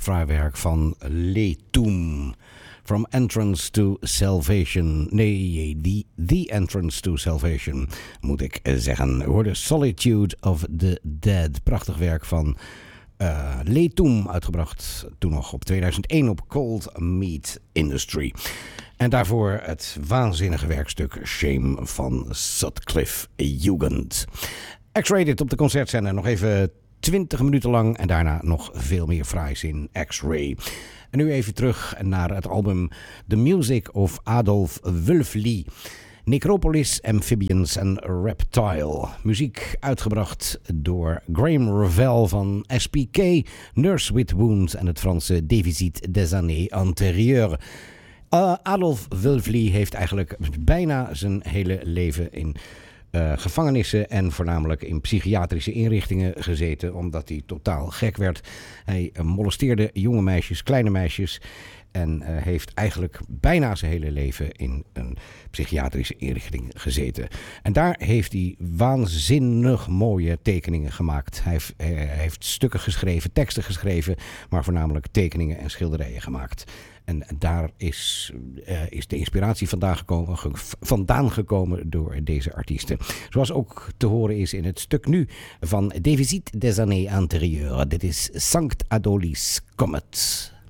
fraai werk van Leetoum. From Entrance to Salvation. Nee, The Entrance to Salvation moet ik zeggen. Hoorde Solitude of the Dead. Prachtig werk van Leetoum, uitgebracht toen nog op 2001 op Cold Meat Industry. En daarvoor het waanzinnige werkstuk Shame van Sutcliffe Jugend. X-Rated op de concertzender nog even 20 minuten lang en daarna nog veel meer fraais in X-Ray. En nu even terug naar het album The Music of Adolf Wölfli. Necropolis, Amphibians en Reptile. Muziek uitgebracht door Graham Revell van SPK, Nurse with Wounds en het Franse Déficit des années antérieures. Adolf Wölfli heeft eigenlijk bijna zijn hele leven in gevangenissen en voornamelijk in psychiatrische inrichtingen gezeten, omdat hij totaal gek werd. Hij molesteerde jonge meisjes, kleine meisjes en heeft eigenlijk bijna zijn hele leven in een psychiatrische inrichting gezeten. En daar heeft hij waanzinnig mooie tekeningen gemaakt. Hij heeft stukken geschreven, teksten geschreven, maar voornamelijk tekeningen en schilderijen gemaakt. En daar is de inspiratie vandaan gekomen door deze artiesten. Zoals ook te horen is in het stuk nu van Déficit des années antérieures. Dit is Sankt Adolis Comet.